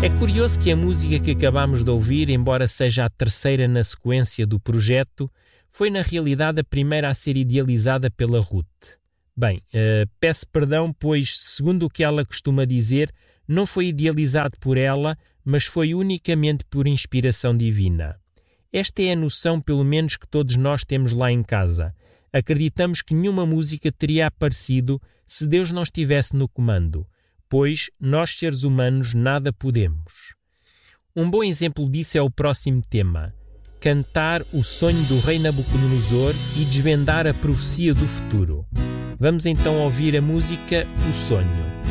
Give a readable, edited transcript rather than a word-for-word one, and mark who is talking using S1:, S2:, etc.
S1: É curioso que a música que acabamos de ouvir, embora seja a terceira na sequência do projeto, foi na realidade a primeira a ser idealizada pela Ruth. Bem, peço perdão, pois, segundo o que ela costuma dizer, não foi idealizado por ela, mas foi unicamente por inspiração divina. Esta é a noção, pelo menos, que todos nós temos lá em casa. Acreditamos que nenhuma música teria aparecido se Deus não estivesse no comando, pois nós, seres humanos, nada podemos. Um bom exemplo disso é o próximo tema: cantar o sonho do rei Nabucodonosor e desvendar a profecia do futuro. Vamos então ouvir a música O Sonho.